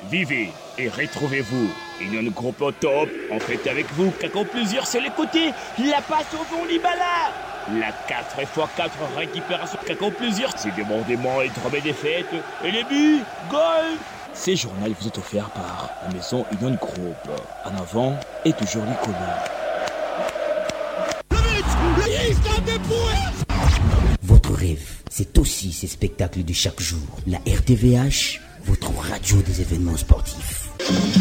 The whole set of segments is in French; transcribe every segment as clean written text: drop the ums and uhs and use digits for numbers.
Vivez et retrouvez-vous. Union Groupe au top, en fait avec vous, Kako plusieurs c'est les côtés, la passe au fond Libala. La 4x4 récupération Kako plusieurs, c'est débordement et remets des fêtes, et les buts, goal. Ces journaux vous est offert par la maison Union Group. En avant et toujours l'icône. Votre rêve, c'est aussi ces spectacles de chaque jour. La RTVH, votre radio des événements sportifs.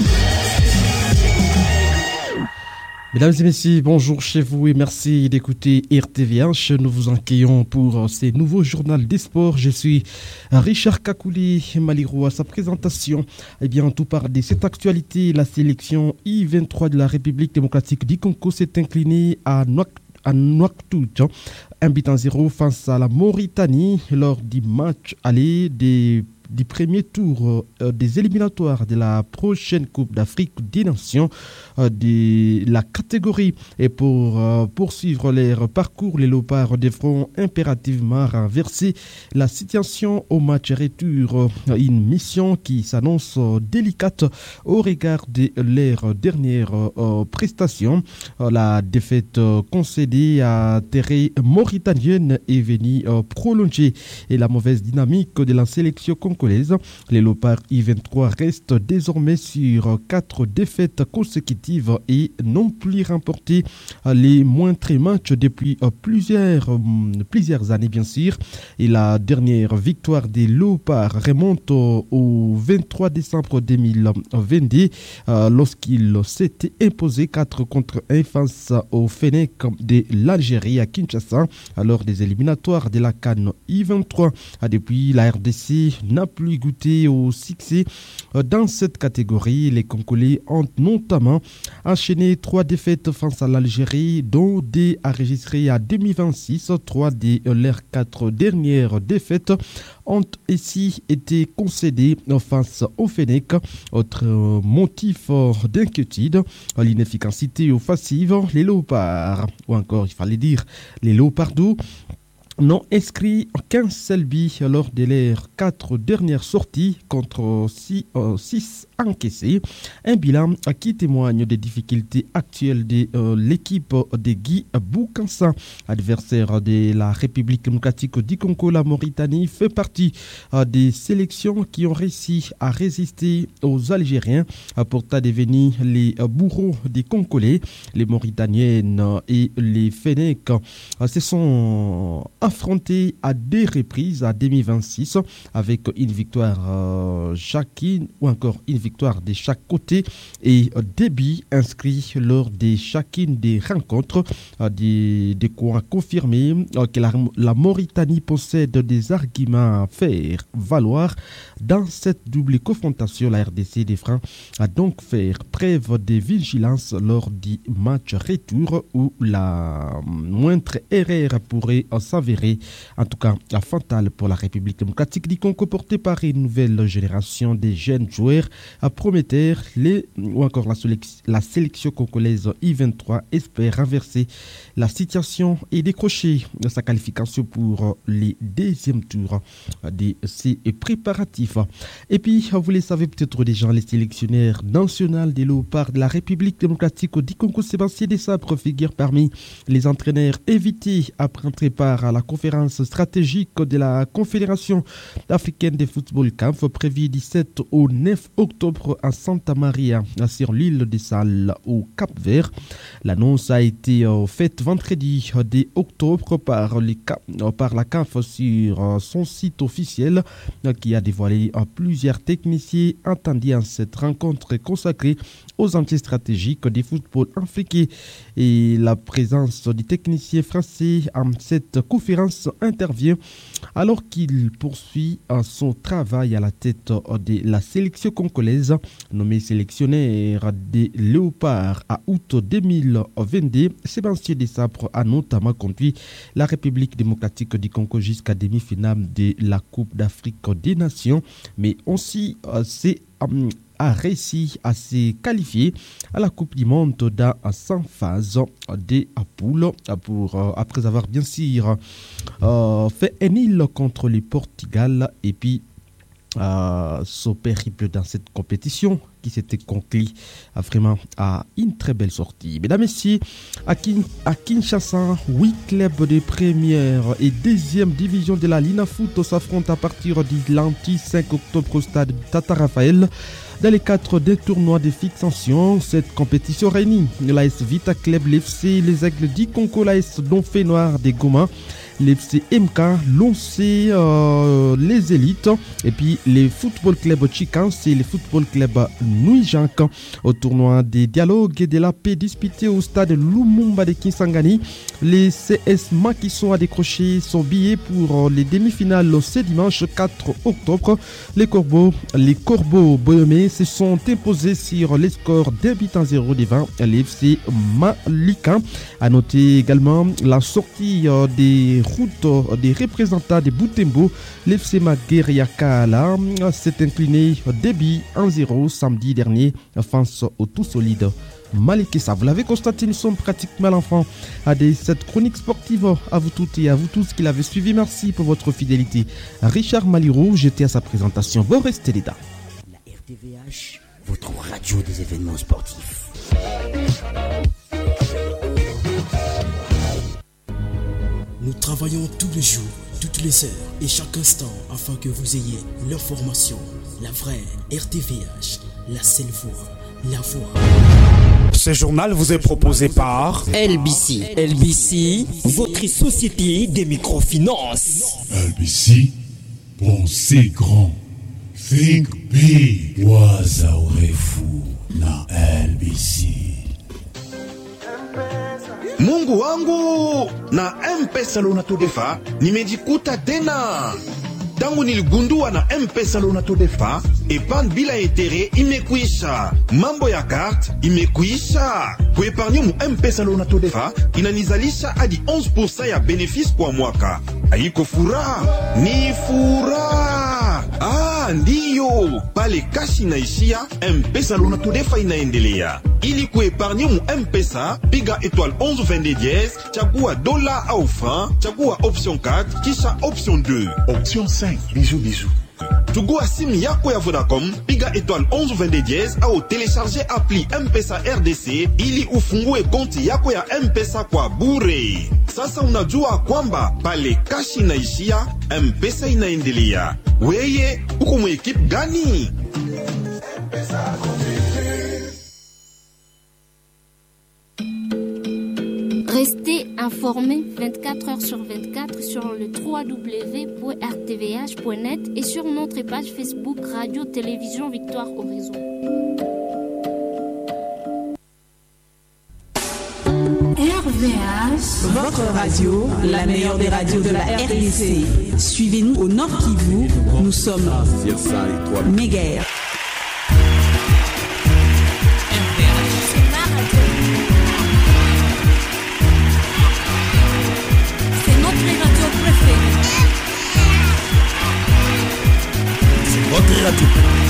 Mesdames et messieurs, bonjour chez vous et merci d'écouter RTVH. Nous vous accueillons pour ces nouveaux journaux des sports. Je suis Richard Kakouli Maliro à sa présentation. Eh bien, tout part de cette actualité. La sélection I-23 de la République démocratique du Congo s'est inclinée à Nouakchott, 1-0 face à la Mauritanie lors du match aller du premier tour des éliminatoires de la prochaine Coupe d'Afrique des Nations de la catégorie. Et pour poursuivre leur parcours, les Léopards devront impérativement renverser la situation au match retour. Une mission qui s'annonce délicate au regard de leur dernière prestation. La défaite concédée à terre mauritanienne est venue prolonger et la mauvaise dynamique de la sélection congolaise. Les Léopards I-23 restent désormais sur 4 défaites consécutives et n'ont plus remporté les moindres matchs depuis plusieurs années bien sûr. Et la dernière victoire des Léopards remonte au 23 décembre 2022 lorsqu'ils s'étaient imposés 4-1 face au Fennec de l'Algérie à Kinshasa lors des éliminatoires de la CAN I-23. Depuis, la RDC n'a plus goûté au succès dans cette catégorie. Les Congolais ont notamment enchaîné 3 défaites face à l'Algérie, dont 2 enregistrées à 2026. 3 de leurs 4 dernières défaites ont ici été concédées face au Fennec. Autre motif d'inquiétude, l'inefficacité offensive. Les Léopards, ou encore il fallait dire les Léopardos, n'ont inscrit qu'un seul but lors de leurs 4 dernières sorties contre 6 encaissés. Un bilan qui témoigne des difficultés actuelles de l'équipe de Guy Boukansa, adversaire de la République démocratique du Congo. La Mauritanie fait partie des sélections qui ont réussi à résister aux Algériens, pourtant devenus les bourreaux des Congolais. Les Mauritaniennes et les Fennecs se sont affrontés à 2 reprises à 2026 avec une victoire chacune ou encore une victoire de chaque côté et des buts inscrits lors de chacune des rencontres. De quoi confirmer que la Mauritanie possède des arguments à faire valoir dans cette double confrontation. La RDC des Francs a donc fait preuve de vigilance lors du match retour où la moindre erreur pourrait s'avérer en tout cas fatale pour la République démocratique du Congo, portée par une nouvelle génération de jeunes joueurs prometteurs. Ou encore la sélection congolaise I-23 espère renverser la situation et décrocher sa qualification pour les deuxièmes tours de ces préparatifs. Et puis, vous le savez peut-être déjà, les sélectionneurs nationaux des Léopards de la République démocratique du Congo, Sébastien Desabre, figure parmi les entraîneurs invités à prendre part à la conférence stratégique de la Confédération africaine de football CAF prévue du 7 au 9 octobre à Santa Maria sur l'île des Salles au Cap-Vert. L'annonce a été faite vendredi 2 octobre par la CAF sur son site officiel qui a dévoilé plusieurs techniciens entendus en cette rencontre consacrée aux enjeux stratégiques du football africain. Et la présence du technicien français en cette conférence intervient alors qu'il poursuit son travail à la tête de la sélection congolaise. Nommé sélectionnaire des Léopards à août 2022, Sébastien Desabre a notamment conduit la République démocratique du Congo jusqu'à demi-finale de la Coupe d'Afrique des Nations, mais aussi a réussi à se qualifier à la Coupe du Monde dans 100 phases des poules après avoir bien sûr fait un nul contre le Portugal et puis ce périple dans cette compétition qui s'était conclue vraiment à une très belle sortie. Mesdames et messieurs, à Kinshasa, 8 clubs de première et deuxième division de la Lina Foot s'affrontent à partir du lundi 5 octobre au stade Tata Raphaël. Dans les 4 des tournois de fixation, cette compétition réunit l'AS Vita Club, l'FC Les Aigles du Congo, l'AS Donfé Noir des Goma, l'FC MK, l'ONC, les élites, et puis les football club Chikans et les football club Nuijank. Au tournoi des dialogues et de la paix disputé au stade Lumumba de Kisangani, les CS Makisson a décroché son billet pour les demi-finales ce dimanche 4 octobre. Les Corbeaux Boyomé se sont imposés sur les scores d'un but à 0 devant l'FC Malika. A noter également la sortie des routes des représentants de Boutembo. L'FC Magueriakala s'est incliné 2 buts à 0 samedi dernier face au tout solide Malikessa. Vous l'avez constaté, nous sommes pratiquement à l'enfant de cette chronique sportive. À vous toutes et à vous tous qui l'avez suivi, merci pour votre fidélité. Richard Maliro, j'étais à sa présentation. Bon restez les dames. La RTVH, votre radio des événements sportifs. Nous travaillons tous les jours, toutes les heures et chaque instant afin que vous ayez l'information, la vraie RTVH, la seule voix, la voix. Ce journal vous est proposé par LBC. LBC, votre société des microfinances. LBC, pensez grand. Think big. Waza urefu na LBC. Mungu wangu, na M-Pesa Lonato-Defa nimejikuta tena. Tangu niligundua na M-Pesa Lonato-Defa, epargne bila etere imekuisha. Mambo ya kart imekuisha. Kuepargne mu M-Pesa Lonato-Defa inanizalisha hadi 11% ya benefisi kwa mwaka. Haiko furaha, ni furaha. Ndiyo, pale kashi inaishia, M-Pesa Lonato-Defa inaendelea. Ili kuepargne mu M-Pesa, piga étoile 11 22 dièse, chagua dola au franc, chagua option 4, kisha option 2. Option 5, bisous. Chugua simu yako ya Vodacom, piga étoile 11 22 dièse au télécharger appli M-Pesa RDC ili ufungue konti yako ya M-Pesa kwa bure. Sasa unajua kwamba pale kashi inaishia, M-Pesa inaendelea. Weye, uko mu equipe gani? Restez informés 24 heures sur 24 sur le www.rtvh.net et sur notre page Facebook Radio Télévision Victoire Horizon. RVH, votre radio, la meilleure des radios de la RDC. Suivez-nous au Nord Kivu, nous sommes Méguer. C'est notre radio préférée. C'est votre radio.